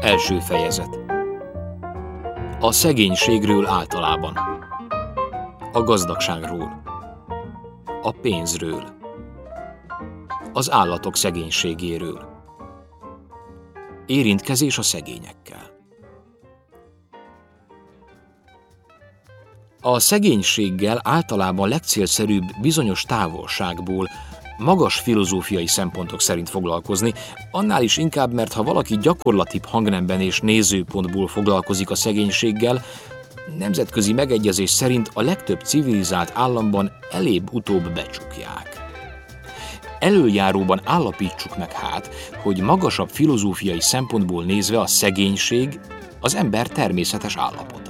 Első fejezet. A szegénységről általában. A gazdagságról. A pénzről. Az állatok szegénységéről. Érintkezés a szegényekkel. A szegénységgel általában legcélszerűbb bizonyos távolságból, magas filozófiai szempontok szerint foglalkozni, annál is inkább, mert ha valaki gyakorlatibb hangnemben és nézőpontból foglalkozik a szegénységgel, nemzetközi megegyezés szerint a legtöbb civilizált államban elébb-utóbb becsukják. Elöljáróban állapítsuk meg hát, hogy magasabb filozófiai szempontból nézve a szegénység az ember természetes állapota.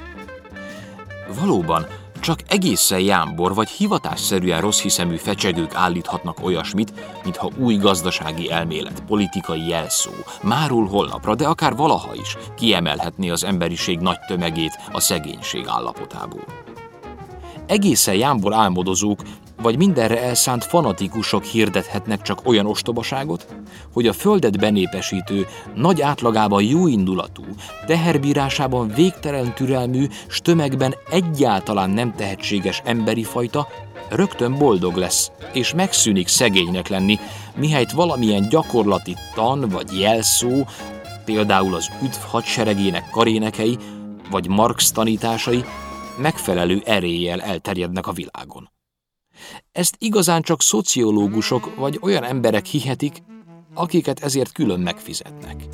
Valóban, csak egészen jámbor vagy hivatásszerűen rosszhiszemű fecsegők állíthatnak olyasmit, mintha új gazdasági elmélet, politikai jelszó, máról holnapra, de akár valaha is kiemelhetné az emberiség nagy tömegét a szegénység állapotából. Egészen jámbor álmodozók vagy mindenre elszánt fanatikusok hirdethetnek csak olyan ostobaságot, hogy a földet benépesítő, nagy átlagában jóindulatú, teherbírásában végtelen türelmű, s tömegben egyáltalán nem tehetséges emberi fajta rögtön boldog lesz, és megszűnik szegénynek lenni, mihelyt valamilyen gyakorlati tan vagy jelszó, például az üdv hadseregének karénekei, vagy Marx tanításai megfelelő eréllyel elterjednek a világon. Ezt igazán csak szociológusok vagy olyan emberek hihetik, akiket ezért külön megfizetnek.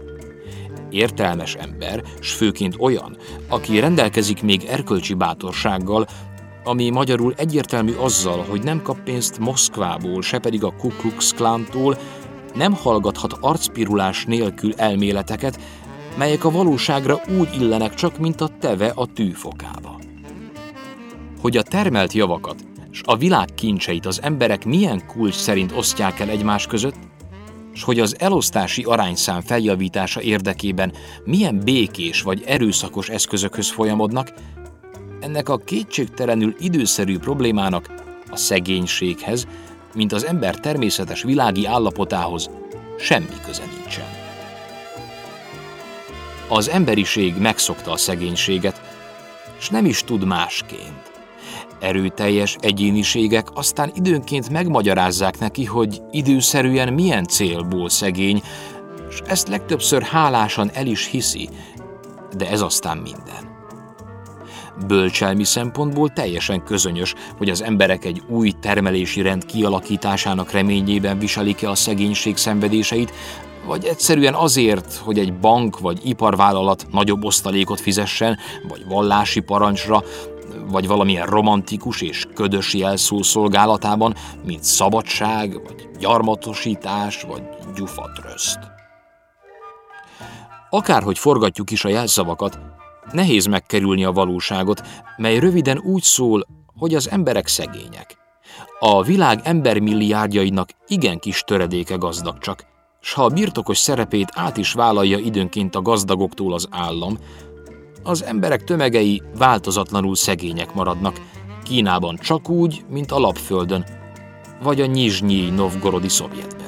Értelmes ember, s főként olyan, aki rendelkezik még erkölcsi bátorsággal, ami magyarul egyértelmű azzal, hogy nem kap pénzt Moszkvából, se pedig a Ku Klux Klantól, nem hallgathat arcpirulás nélkül elméleteket, melyek a valóságra úgy illenek csak, mint a teve a tűfokába. Hogy a termelt javakat s a világ kincseit az emberek milyen kulcs szerint osztják el egymás között, s hogy az elosztási arányszám feljavítása érdekében milyen békés vagy erőszakos eszközökhöz folyamodnak, ennek a kétségtelenül időszerű problémának, a szegénységhez, mint az ember természetes világi állapotához semmi köze nincsen. Az emberiség megszokta a szegénységet, s nem is tud másként. Erőteljes egyéniségek aztán időnként megmagyarázzák neki, hogy időszerűen milyen célból szegény, és ezt legtöbbször hálásan el is hiszi, de ez aztán minden. Bölcselmi szempontból teljesen közönyös, hogy az emberek egy új termelési rend kialakításának reményében viselik-e a szegénység szenvedéseit, vagy egyszerűen azért, hogy egy bank vagy iparvállalat nagyobb osztalékot fizessen, vagy vallási parancsra, vagy valamilyen romantikus és ködös jelszó szolgálatában, mint szabadság, vagy gyarmatosítás, vagy gyufatröszt. Akárhogy forgatjuk is a jelszavakat, nehéz megkerülni a valóságot, mely röviden úgy szól, hogy az emberek szegények. A világ embermilliárdjainak igen kis töredéke gazdag csak, s ha a birtokos szerepét át is vállalja időnként a gazdagoktól az állam, az emberek tömegei változatlanul szegények maradnak, Kínában csak úgy, mint a Lapföldön, vagy a Nyizsnyij Novgorodi Szovjetben.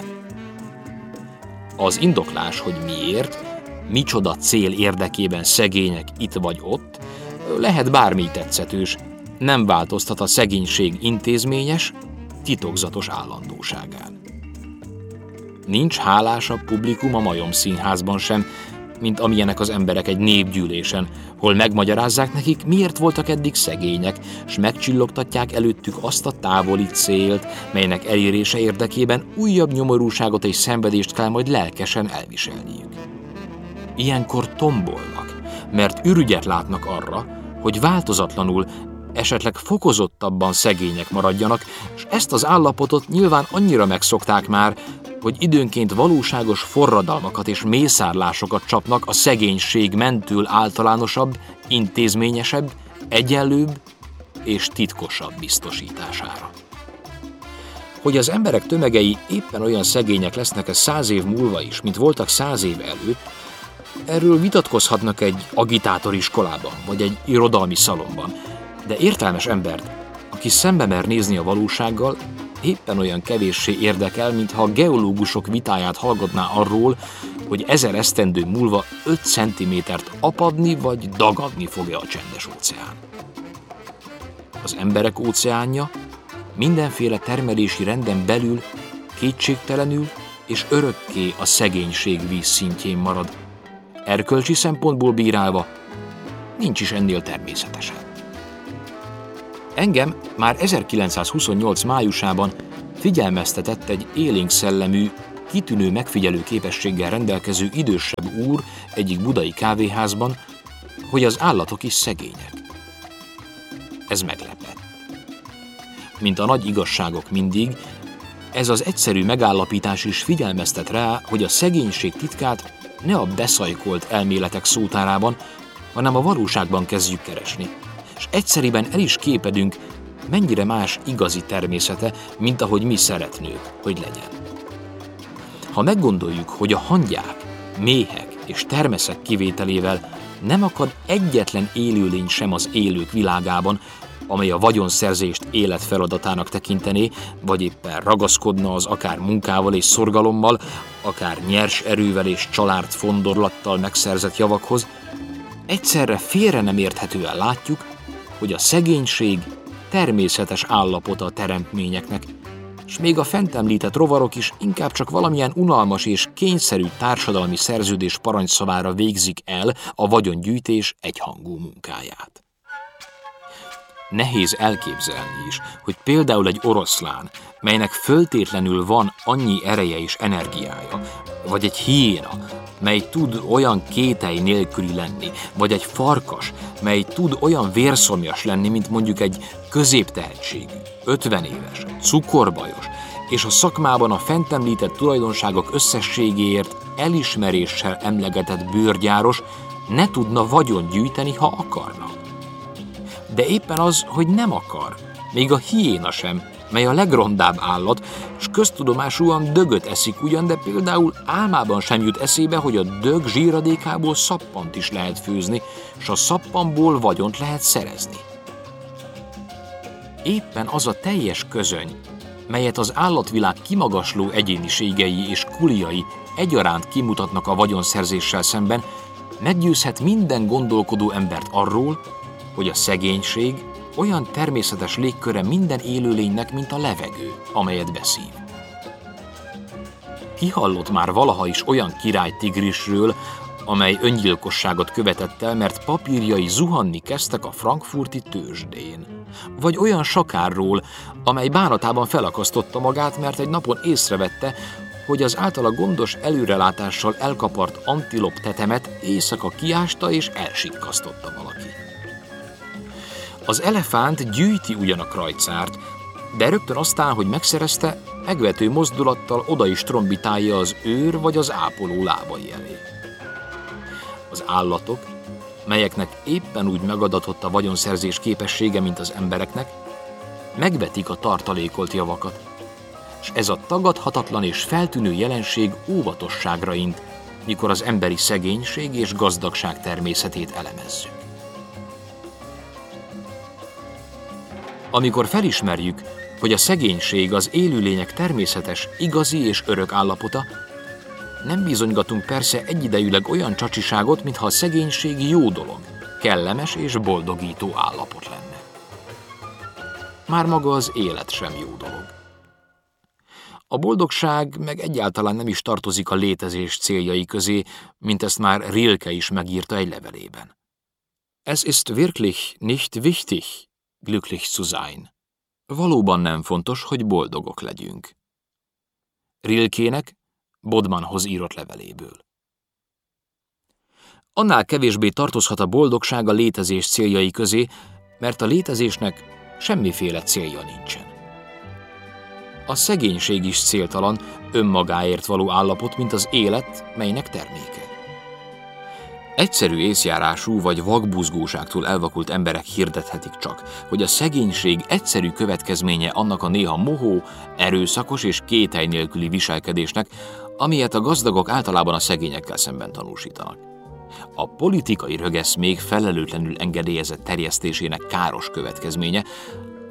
Az indoklás, hogy miért, micsoda cél érdekében szegények itt vagy ott, lehet bármi tetszetős, nem változtat a szegénység intézményes, titokzatos állandóságán. Nincs hálásabb publikum a Majom-színházban sem, mint amilyenek az emberek egy népgyűlésen, hol megmagyarázzák nekik, miért voltak eddig szegények, s megcsillogtatják előttük azt a távoli célt, melynek elérése érdekében újabb nyomorúságot és szenvedést kell majd lelkesen elviselniük. Ilyenkor tombolnak, mert ürügyet látnak arra, hogy változatlanul, esetleg fokozottabban szegények maradjanak, és ezt az állapotot nyilván annyira megszokták már, hogy időnként valóságos forradalmakat és mészárlásokat csapnak a szegénység mentől általánosabb, intézményesebb, egyenlőbb és titkosabb biztosítására. Hogy az emberek tömegei éppen olyan szegények lesznek 100 év múlva is, mint voltak 100 év előtt, erről vitatkozhatnak egy agitátoriskolában vagy egy irodalmi szalonban, de értelmes embert, aki szembe mer nézni a valósággal, éppen olyan kevéssé érdekel, mintha a geológusok vitáját hallgatná arról, hogy 1000 esztendő múlva 5 centimétert apadni vagy dagadni fog-e a Csendes-óceán. Az emberek óceánja mindenféle termelési renden belül kétségtelenül és örökké a szegénység vízszintjén marad. Erkölcsi szempontból bírálva nincs is ennél természetesebb. Engem már 1928 májusában figyelmeztetett egy élénk szellemű, kitűnő megfigyelő képességgel rendelkező idősebb úr egyik budai kávéházban, hogy az állatok is szegények. Ez meglepett. Mint a nagy igazságok mindig, ez az egyszerű megállapítás is figyelmeztet rá, hogy a szegénység titkát ne a beszajkolt elméletek szótárában, hanem a valóságban kezdjük keresni, és egyszeriben el is képedünk, mennyire más igazi természete, mint ahogy mi szeretnők, hogy legyen. Ha meggondoljuk, hogy a hangyák, méhek és termeszek kivételével nem akad egyetlen élőlény sem az élők világában, amely a vagyonszerzést életfeladatának tekintené, vagy éppen ragaszkodna az akár munkával és szorgalommal, akár nyers erővel és család fondorlattal megszerzett javakhoz, egyszerre félre nem érthetően látjuk, hogy a szegénység természetes állapota a teremtményeknek, és még a fent említett rovarok is inkább csak valamilyen unalmas és kényszerű társadalmi szerződés parancsszavára végzik el a vagyongyűjtés egyhangú munkáját. Nehéz elképzelni is, hogy például egy oroszlán, melynek föltétlenül van annyi ereje és energiája, vagy egy hiéna, mely tud olyan kételj nélküli lenni, vagy egy farkas, mely tud olyan vérszomjas lenni, mint mondjuk egy középtehetségű, 50 éves, cukorbajos, és a szakmában a fent említett tulajdonságok összességéért elismeréssel emlegetett bőrgyáros ne tudna vagyont gyűjteni, ha akarna. De éppen az, hogy nem akar, még a hiéna sem, mely a legrondább állat, és köztudomásúan dögöt eszik ugyan, de például álmában sem jut eszébe, hogy a dög zsíradékából szappant is lehet főzni, és a szappanból vagyont lehet szerezni. Éppen az a teljes közöny, melyet az állatvilág kimagasló egyéniségei és kuliai egyaránt kimutatnak a vagyonszerzéssel szemben, meggyőzhet minden gondolkodó embert arról, hogy a szegénység olyan természetes légköre minden élőlénynek, mint a levegő, amelyet beszív. Ki hallott már valaha is olyan királytigrisről, amely öngyilkosságot követett el, mert papírjai zuhanni kezdtek a frankfurti tőzsdén? Vagy olyan sakárról, amely bánatában felakasztotta magát, mert egy napon észrevette, hogy az általa gondos előrelátással elkapart antilop tetemet éjszaka kiásta és elsikkasztotta valaki. Az elefánt gyűjti ugyan a krajcárt, de rögtön aztán, hogy megszerezte, megvető mozdulattal oda is trombitálja az őr vagy az ápoló lábai elé. Az állatok, melyeknek éppen úgy megadatott a vagyonszerzés képessége, mint az embereknek, megvetik a tartalékolt javakat, és ez a tagadhatatlan és feltűnő jelenség óvatosságra int, mikor az emberi szegénység és gazdagság természetét elemezzük. Amikor felismerjük, hogy a szegénység az élőlények természetes, igazi és örök állapota, nem bizonygatunk persze egyidejűleg olyan csacsiságot, mintha a szegénység jó dolog, kellemes és boldogító állapot lenne. Már maga az élet sem jó dolog. A boldogság meg egyáltalán nem is tartozik a létezés céljai közé, mint ezt már Rilke is megírta egy levelében. Es ist wirklich nicht wichtig, glücklich zu sein. Valóban nem fontos, hogy boldogok legyünk. Rilkének Bodmanhoz írott leveléből. Annál kevésbé tartozhat a boldogság a létezés céljai közé, mert a létezésnek semmiféle célja nincsen. A szegénység is céltalan, önmagáért való állapot, mint az élet, melynek terméke. Egyszerű észjárású vagy vakbuzgóságtól elvakult emberek hirdethetik csak, hogy a szegénység egyszerű következménye annak a néha mohó, erőszakos és kételj nélküli viselkedésnek, amilyet a gazdagok általában a szegényekkel szemben tanúsítanak. A politikai rögeszmék felelőtlenül engedélyezett terjesztésének káros következménye,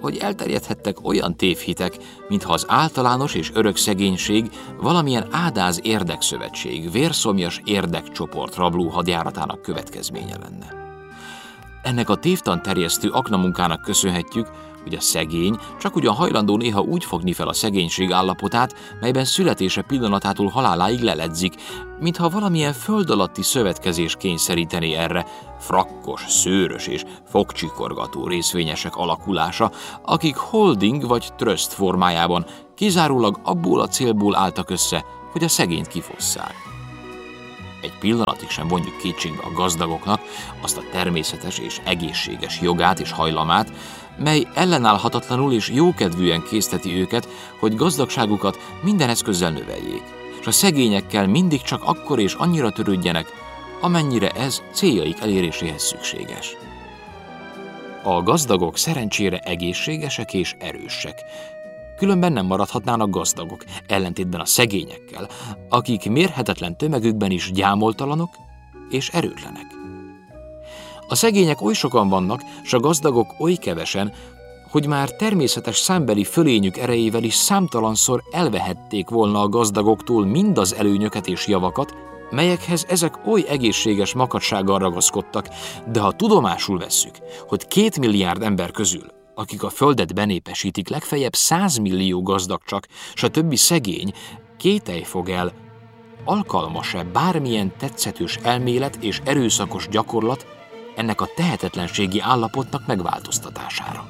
hogy elterjedhettek olyan tévhitek, mintha az általános és örök szegénység valamilyen ádáz érdekszövetség, vérszomjas érdekcsoport rabló hadjáratának következménye lenne. Ennek a tévtan terjesztő aknamunkának köszönhetjük, hogy a szegény csak ugyan hajlandó néha úgy fogni fel a szegénység állapotát, melyben születése pillanatától haláláig leledzik, mintha valamilyen föld alatti szövetkezés kényszerítené erre frakkos, szőrös és fogcsikorgató részvényesek alakulása, akik holding vagy tröszt formájában kizárólag abból a célból álltak össze, hogy a szegényt kifosszák. Egy pillanatig sem vonjuk kétségbe a gazdagoknak azt a természetes és egészséges jogát és hajlamát, mely ellenállhatatlanul és jókedvűen készteti őket, hogy gazdagságukat minden eszközzel növeljék, és a szegényekkel mindig csak akkor és annyira törődjenek, amennyire ez céljaik eléréséhez szükséges. A gazdagok szerencsére egészségesek és erősek, különben nem maradhatnának gazdagok, ellentétben a szegényekkel, akik mérhetetlen tömegükben is gyámoltalanok és erőtlenek. A szegények oly sokan vannak, s a gazdagok oly kevesen, hogy már természetes számbeli fölényük erejével is számtalanszor elvehették volna a gazdagoktól mindaz előnyöket és javakat, melyekhez ezek oly egészséges makacsággal ragaszkodtak, de ha tudomásul vesszük, hogy 2 milliárd ember közül, akik a földet benépesítik, legfeljebb 100 millió gazdag csak, s a többi szegény, kételj fog el, alkalmas-e bármilyen tetszetős elmélet és erőszakos gyakorlat ennek a tehetetlenségi állapotnak megváltoztatására.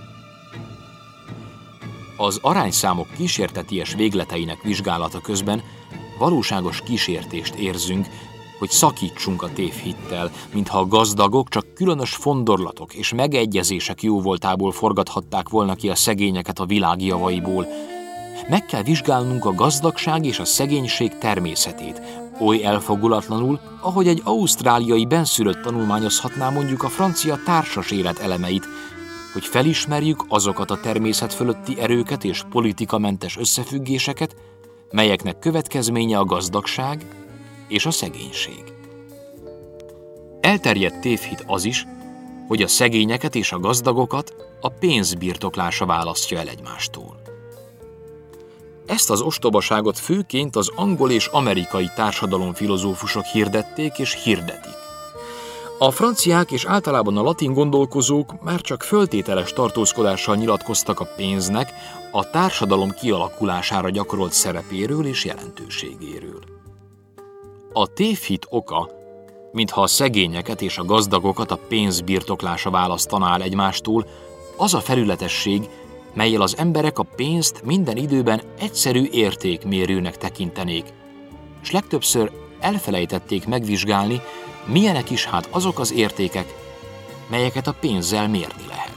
Az arányszámok kísérteties végleteinek vizsgálata közben valóságos kísértést érzünk, hogy szakítsunk a tévhittel, mintha a gazdagok csak különös fondorlatok és megegyezések jóvoltából forgathatták volna ki a szegényeket a világ javaiból. Meg kell vizsgálnunk a gazdagság és a szegénység természetét, oly elfogulatlanul, ahogy egy ausztráliai benszülött tanulmányozhatná mondjuk a francia társas élet elemeit, hogy felismerjük azokat a természet fölötti erőket és politikamentes összefüggéseket, melyeknek következménye a gazdagság és a szegénység. Elterjedt tévhit az is, hogy a szegényeket és a gazdagokat a pénz birtoklása választja el egymástól. Ezt az ostobaságot főként az angol és amerikai társadalomfilozófusok hirdették és hirdetik. A franciák és általában a latin gondolkozók már csak föltételes tartózkodással nyilatkoztak a pénznek a társadalom kialakulására gyakorolt szerepéről és jelentőségéről. A tévhit oka, mintha a szegényeket és a gazdagokat a pénz birtoklása választaná el egymástól, az a felületesség, mellyel az emberek a pénzt minden időben egyszerű értékmérőnek tekintenék, és legtöbbször elfelejtették megvizsgálni, milyenek is hát azok az értékek, melyeket a pénzzel mérni lehet.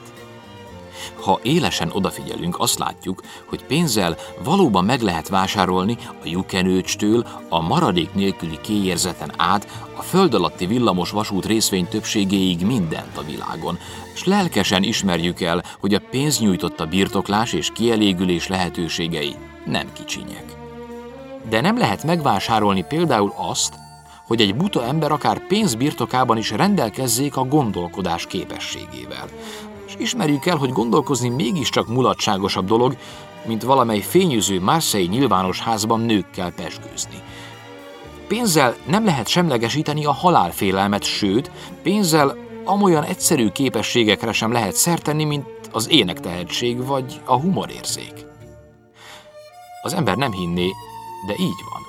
Ha élesen odafigyelünk, azt látjuk, hogy pénzzel valóban meg lehet vásárolni a lyukenőcstől a maradék nélküli kéjérzeten át a föld alatti villamos vasút részvény többségéig mindent a világon, s lelkesen ismerjük el, hogy a pénz nyújtotta birtoklás és kielégülés lehetőségei nem kicsinyek. De nem lehet megvásárolni például azt, hogy egy buta ember akár pénz birtokában is rendelkezzék a gondolkodás képességével. És ismerjük el, hogy gondolkozni mégiscsak mulatságosabb dolog, mint valamely fényűző Marseille nyilvános házban nőkkel pezsgőzni. Pénzzel nem lehet semlegesíteni a halálfélelmet, sőt, pénzzel amolyan egyszerű képességekre sem lehet szert tenni, mint az énektehetség vagy a humorérzék. Az ember nem hinné, de így van.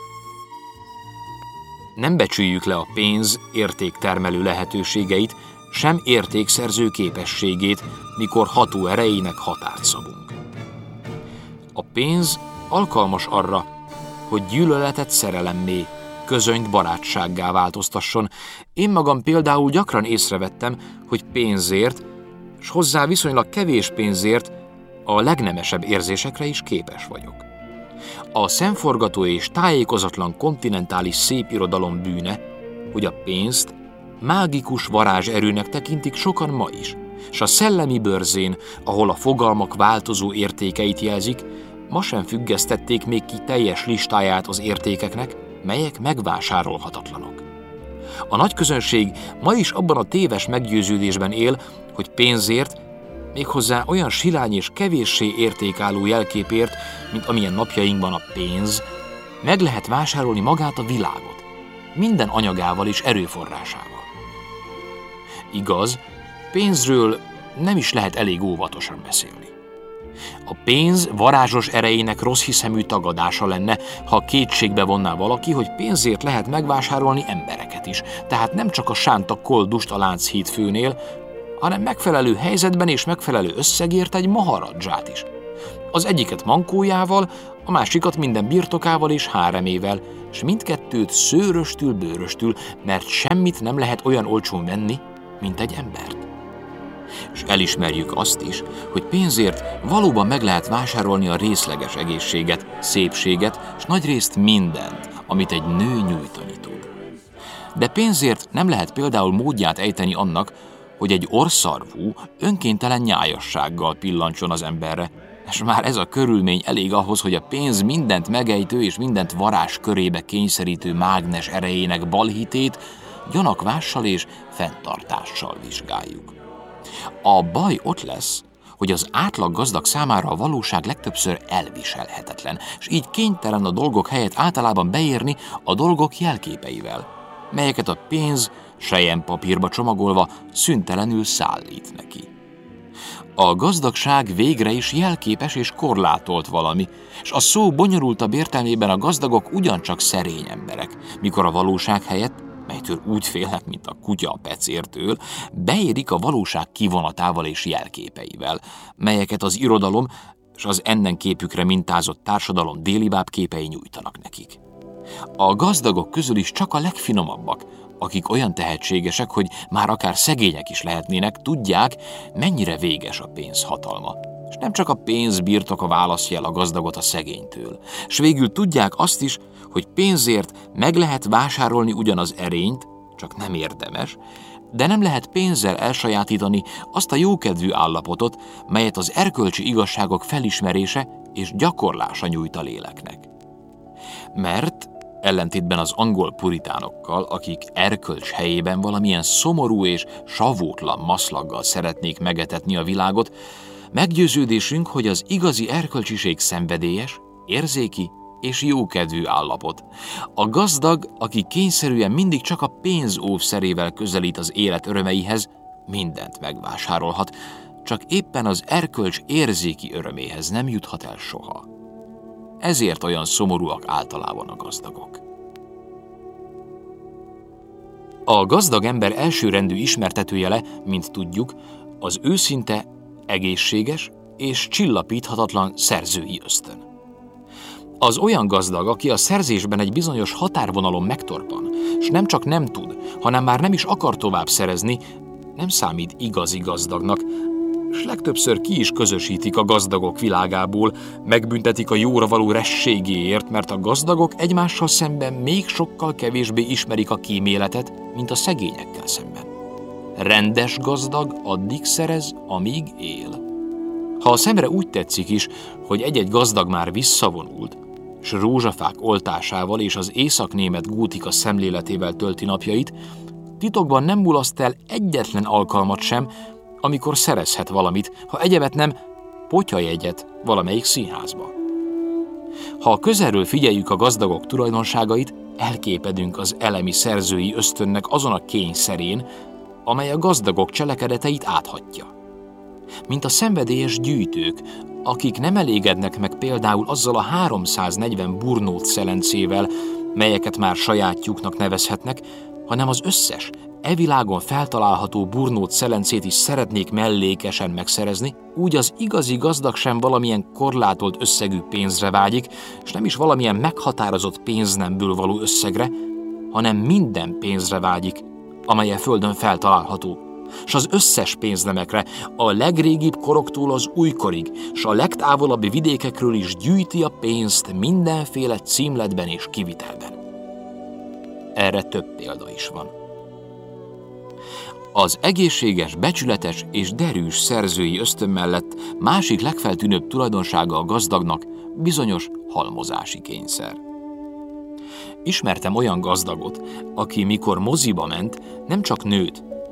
Nem becsüljük le a pénz értéktermelő lehetőségeit, sem értékszerző képességét, mikor ható erejének határt szabunk. A pénz alkalmas arra, hogy gyűlöletet szerelemmé, közönyt barátsággá változtasson. Én magam például gyakran észrevettem, hogy pénzért, s hozzá viszonylag kevés pénzért a legnemesebb érzésekre is képes vagyok. A szemforgató és tájékozatlan kontinentális szépirodalom bűne, hogy a pénzt mágikus varázserőnek tekintik sokan ma is, s a szellemi bőrzén, ahol a fogalmak változó értékeit jelzik, ma sem függesztették még ki teljes listáját az értékeknek, melyek megvásárolhatatlanok. A nagy közönség ma is abban a téves meggyőződésben él, hogy pénzért Méghozzá olyan silány és kevéssé értékálló jelképért, mint amilyen napjainkban a pénz, meg lehet vásárolni magát a világot, minden anyagával és erőforrásával. Igaz, pénzről nem is lehet elég óvatosan beszélni. A pénz varázsos erejének rosszhiszemű tagadása lenne, ha kétségbe vonná valaki, hogy pénzért lehet megvásárolni embereket is, tehát nem csak a sánta koldust a Lánchíd főnél, hanem megfelelő helyzetben és megfelelő összegért egy maharadzsát is. Az egyiket mankójával, a másikat minden birtokával és háremével, és mindkettőt szőröstül, bőröstül, mert semmit nem lehet olyan olcsón venni, mint egy embert. És elismerjük azt is, hogy pénzért valóban meg lehet vásárolni a részleges egészséget, szépséget, és nagyrészt mindent, amit egy nő nyújtani tud. De pénzért nem lehet például módját ejteni annak, hogy egy orrszarvú, önkéntelen nyájassággal pillancson az emberre, és már ez a körülmény elég ahhoz, hogy a pénz mindent megejtő és mindent varázs körébe kényszerítő mágnes erejének balhitét gyanakvással és fenntartással vizsgáljuk. A baj ott lesz, hogy az átlag gazdag számára a valóság legtöbbször elviselhetetlen, és így kénytelen a dolgok helyett általában beérni a dolgok jelképeivel, melyeket a pénz selyempapírba csomagolva szüntelenül szállít neki. A gazdagság végre is jelképes és korlátolt valami, és a szó bonyolultabb értelmében a gazdagok ugyancsak szerény emberek, mikor a valóság helyett, melytől úgy félnek, mint a kutya a pecértől, beérik a valóság kivonatával és jelképeivel, melyeket az irodalom és az ennen képükre mintázott társadalom délibább képei nyújtanak nekik. A gazdagok közül is csak a legfinomabbak, akik olyan tehetségesek, hogy már akár szegények is lehetnének, tudják, mennyire véges a pénz hatalma. És nem csak a pénz birtoka választja el a gazdagot a szegénytől. És végül tudják azt is, hogy pénzért meg lehet vásárolni ugyan az erényt, csak nem érdemes, de nem lehet pénzzel elsajátítani azt a jókedvű állapotot, melyet az erkölcsi igazságok felismerése és gyakorlása nyújt a léleknek. Mert ellentétben az angol puritánokkal, akik erkölcs helyében valamilyen szomorú és savótlan maszlaggal szeretnék megetetni a világot, meggyőződésünk, hogy az igazi erkölcsiség szenvedélyes, érzéki és jókedvű állapot. A gazdag, aki kényszerűen mindig csak a pénz óvszerével közelít az élet örömeihez, mindent megvásárolhat, csak éppen az erkölcs érzéki öröméhez nem juthat el soha. Ezért olyan szomorúak általában a gazdagok. A gazdag ember elsőrendű ismertetőjele, mint tudjuk, az őszinte, egészséges és csillapíthatatlan szerzői ösztön. Az olyan gazdag, aki a szerzésben egy bizonyos határvonalon megtorpan, és nem csak nem tud, hanem már nem is akar tovább szerezni, nem számít igazi gazdagnak, és legtöbbször ki is közösítik a gazdagok világából, megbüntetik a jóra való rességéért, mert a gazdagok egymással szemben még sokkal kevésbé ismerik a kíméletet, mint a szegényekkel szemben. Rendes gazdag addig szerez, amíg él. Ha a szemre úgy tetszik is, hogy egy-egy gazdag már visszavonult, s rózsafák oltásával és az északnémet gótika szemléletével tölti napjait, titokban nem mulaszt el egyetlen alkalmat sem, amikor szerezhet valamit, ha egyebet nem potyajegyet valamelyik színházba. Ha közelről figyeljük a gazdagok tulajdonságait, elképedünk az elemi szerzői ösztönnek azon a kényszerén, amely a gazdagok cselekedeteit áthatja. Mint a szenvedélyes gyűjtők, akik nem elégednek meg például azzal a 340 burnót szelencével, melyeket már sajátjuknak nevezhetnek, hanem az összes, e világon feltalálható burnót szelencét is szeretnék mellékesen megszerezni, úgy az igazi gazdag sem valamilyen korlátolt összegű pénzre vágyik, és nem is valamilyen meghatározott pénznemből való összegre, hanem minden pénzre vágyik, amely a földön feltalálható, s az összes pénznemekre, a legrégibb koroktól az újkorig, s a legtávolabbi vidékekről is gyűjti a pénzt mindenféle címletben és kivitelben. Erre több példa is van. Az egészséges, becsületes és derűs szerzői ösztön mellett másik legfeltűnőbb tulajdonsága a gazdagnak bizonyos halmozási kényszer. Ismertem olyan gazdagot, aki mikor moziba ment, nem csak nőt,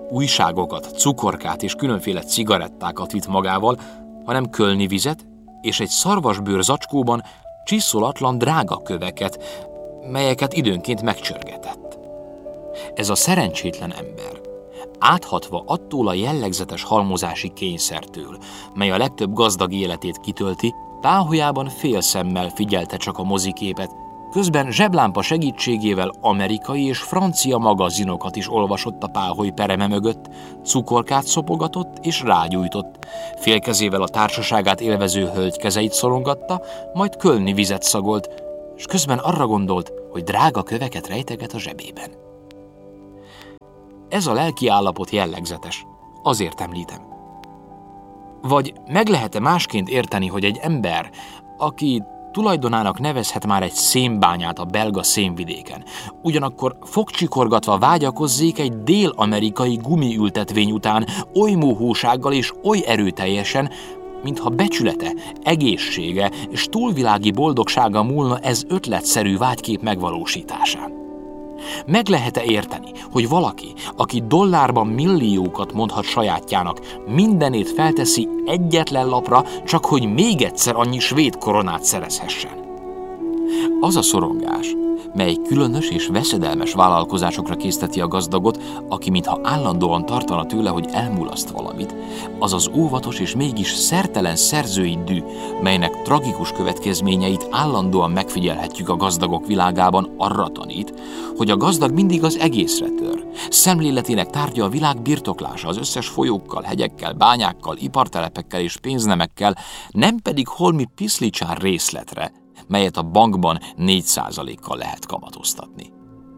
újságokat, cukorkát és különféle cigarettákat vitt magával, hanem kölni vizet és egy szarvasbőr zacskóban csiszolatlan drága köveket, melyeket időnként megcsörgetett. Ez a szerencsétlen ember, áthatva attól a jellegzetes halmozási kényszertől, mely a legtöbb gazdag életét kitölti, páholyában félszemmel figyelte csak a moziképet, közben zseblámpa segítségével amerikai és francia magazinokat is olvasott a páholy pereme mögött, cukorkát szopogatott és rágyújtott, félkezével a társaságát élvező hölgy kezeit szorongatta, majd kölni vizet szagolt, és közben arra gondolt, hogy drága köveket rejteget a zsebében. Ez a lelki állapot jellegzetes, azért említem. Vagy meg lehet-e másként érteni, hogy egy ember, aki tulajdonának nevezhet már egy szénbányát a belga szénvidéken, ugyanakkor fogcsikorgatva vágyakozzék egy dél-amerikai gumiültetvény után oly mohósággal és oly erőteljesen, mintha becsülete, egészsége és túlvilági boldogsága múlna ez ötletszerű vágykép megvalósításán. Meg lehet-e érteni, hogy valaki, aki dollárban milliókat mondhat sajátjának, mindenét felteszi egyetlen lapra, csak hogy még egyszer annyi svéd koronát szerezhessen? Az a szorongás, mely különös és veszedelmes vállalkozásokra készteti a gazdagot, aki mintha állandóan tartana tőle, hogy elmulaszt valamit, az az óvatos és mégis szertelen szerzői dű, melynek tragikus következményeit állandóan megfigyelhetjük a gazdagok világában, arra tanít, hogy a gazdag mindig az egészre tör. Szemléletének tárgya a világ birtoklása az összes folyókkal, hegyekkel, bányákkal, ipartelepekkel és pénznemekkel, nem pedig holmi piszlicsár részletre, melyet a bankban 4%-kal lehet kamatoztatni.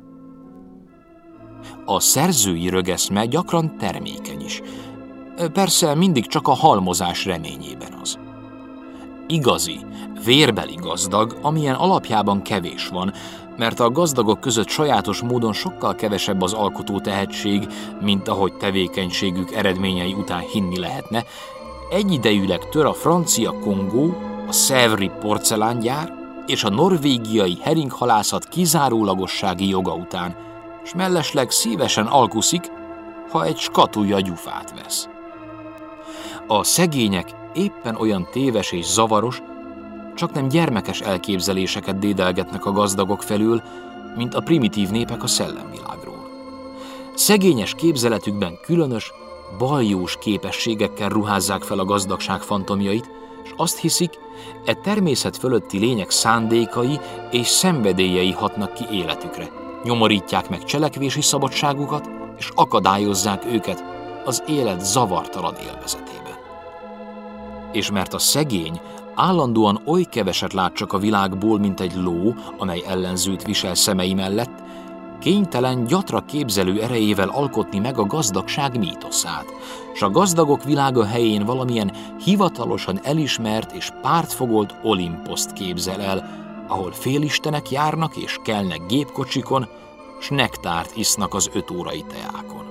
A szerzői rögeszme gyakran termékeny is. Persze mindig csak a halmozás reményében az. Igazi, vérbeli gazdag, amilyen alapjában kevés van, mert a gazdagok között sajátos módon sokkal kevesebb az alkotó tehetség, mint ahogy tevékenységük eredményei után hinni lehetne, egyidejűleg tör a francia Kongó, a Sèvres porcelángyár és a norvégiai heringhalászat kizárólagossági joga után, s mellesleg szívesen alkuszik, ha egy skatulja gyufát vesz. A szegények éppen olyan téves és zavaros, csaknem gyermekes elképzeléseket dédelgetnek a gazdagok felől, mint a primitív népek a szellemvilágról. Szegényes képzeletükben különös, baljós képességekkel ruházzák fel a gazdagság fantomjait, és azt hiszik, e természet fölötti lények szándékai és szenvedélyei hatnak ki életükre, nyomorítják meg cselekvési szabadságukat, és akadályozzák őket az élet zavartalan élvezetében. És mert a szegény állandóan oly keveset lát csak a világból, mint egy ló, amely ellenzőt visel szemei mellett, kénytelen gyatra képzelő erejével alkotni meg a gazdagság mítoszát, s a gazdagok világa helyén valamilyen hivatalosan elismert és pártfogolt Olimposzt képzel el, ahol félistenek járnak és kelnek gépkocsikon, s nektárt isznak az 5 órai teákon.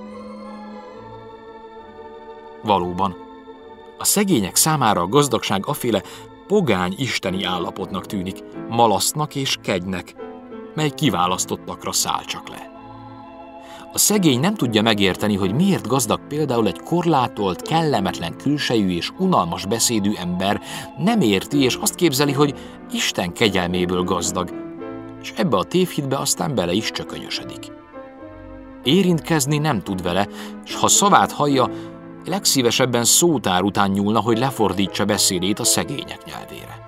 Valóban, a szegények számára a gazdagság aféle pogány isteni állapotnak tűnik, malasztnak és kegynek, mely kiválasztottakra száll csak le. A szegény nem tudja megérteni, hogy miért gazdag például egy korlátolt, kellemetlen külsejű és unalmas beszédű ember, nem érti és azt képzeli, hogy Isten kegyelméből gazdag, és ebbe a tévhitbe aztán bele is csökönyösödik. Érintkezni nem tud vele, s ha szavát hallja, legszívesebben szótár után nyúlna, hogy lefordítsa beszédét a szegények nyelvére.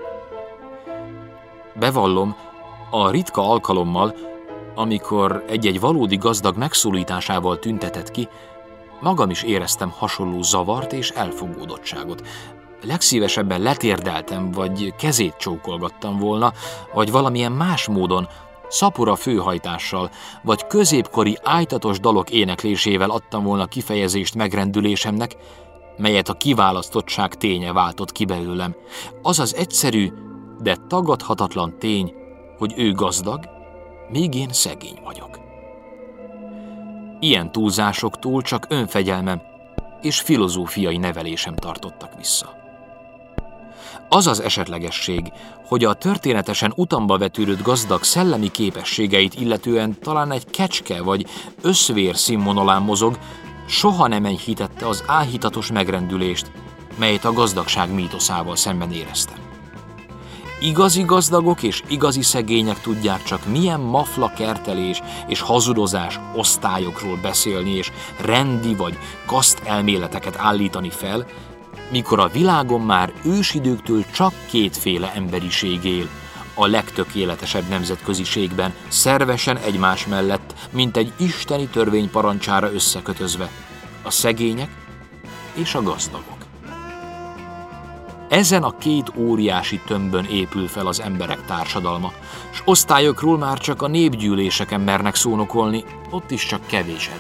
Bevallom, a ritka alkalommal, amikor egy-egy valódi gazdag megszólításával tüntetett ki, magam is éreztem hasonló zavart és elfogódottságot. Legszívesebben letérdeltem, vagy kezét csókolgattam volna, vagy valamilyen más módon, szapora főhajtással, vagy középkori ájtatos dalok éneklésével adtam volna kifejezést megrendülésemnek, melyet a kiválasztottság ténye váltott ki belőlem. Az az egyszerű, de tagadhatatlan tény, hogy ő gazdag, míg én szegény vagyok. Ilyen túlzásoktól csak önfegyelmem és filozófiai nevelésem tartottak vissza. Az az esetlegesség, hogy a történetesen utamba vetődött gazdag szellemi képességeit illetően talán egy kecske vagy összvér színvonalán mozog, Soha nem enyhítette az áhítatos megrendülést, melyet a gazdagság mítoszával szemben éreztem. Igazi gazdagok és igazi szegények tudják csak, milyen mafla kertelés és hazudozás osztályokról beszélni és rendi vagy kaszt elméleteket állítani fel, mikor a világon már ősidőktől csak kétféle emberiség él, a legtökéletesebb nemzetköziségben, szervesen egymás mellett, mint egy isteni törvény parancsára összekötözve, a szegények és a gazdagok. Ezen a két óriási tömbön épül fel az emberek társadalma, s osztályokról már csak a népgyűléseken mernek szónokolni, ott is csak kevés